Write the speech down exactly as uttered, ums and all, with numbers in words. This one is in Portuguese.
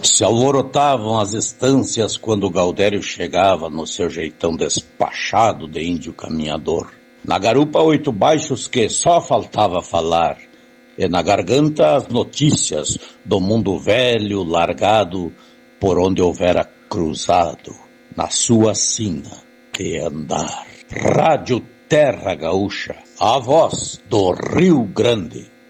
Se alvorotavam as estâncias quando Gaudério chegava no seu jeitão despachado de índio caminhador. Na garupa oito baixos que só faltava falar, e na garganta as notícias do mundo velho largado por onde houvera cruzado, na sua sina de andar. Rádio Terra Gaúcha, a voz do Rio Grande.